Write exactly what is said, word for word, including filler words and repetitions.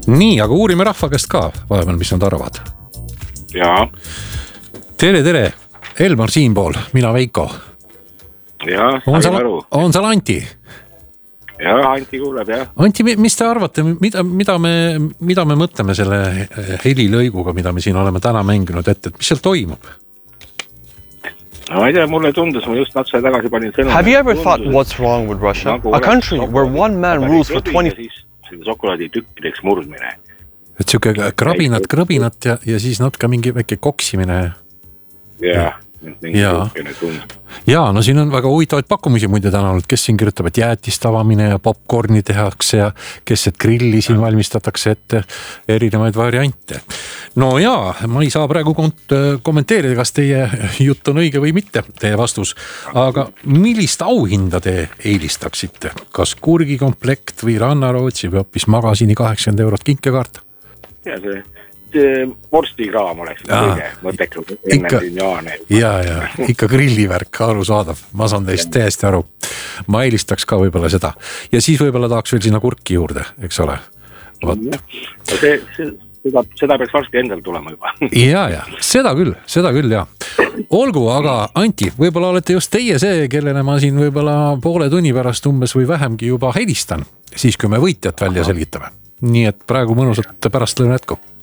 nii, aga uurime rahva käest ka vahepeal, mis nad arvad. Jaa. Tere, tere. Elmar siinpool, mina Veiko. Jaa, on sain seal, aru. on seal Anti? Jaa, Anti kuuleb, jah. Anti, mis te arvate, mida, mida, me, mida me mõtleme selle helilõiguga, mida me siin oleme täna mänginud ette, et mis seal toimub? No ma ei tea, mulle tundus, ma just natsa tagasi panin sõnum. Have you ever thought what's wrong with Russia? A country where one man rules for twenty... Selle sokolaadi tükkideks murdmine. Et siuke krabinat, krabinat ja, ja siis natuke mingi väike koksimine. Jaa. Jaa. Jaa, no siin on väga huvitavaid pakkumisi muide täna olnud, kes siin kirjutab, et jäätist avamine ja popcorni tehakse ja kes et grilli siin valmistatakse ette erinevaid variante. No jaa, ma ei saa praegu kont- kommenteerida, kas teie jutt on õige või mitte, teie vastus, aga millist auhinda te eelistaksite? Kas kurgikomplekt või rannarootsi või hoopis magasini kaheksakümmend eurot kinkekaart? Jaa, see vorstikraam oleks kõige mõttekam enne siin jaane. Jaa, jaa, ikka grillivärk, aru saadav. Ma saan teist täiesti aru. Ma eelistaks ka võib-olla seda. Ja siis võib-olla tahaks veel sinna kurki juurde, eks ole? See, see, seda, seda peaks varsti endal tulema juba. Jaa, jaa, seda küll, seda küll, jaa. Olgu, aga Anti, võib-olla olete just teie see, kellele ma siin võib-olla poole tunni pärast umbes või vähemgi juba helistan, siis kui me võitjat välja selgitame. Nii et praegu mõnusat pärast lõuna jätku.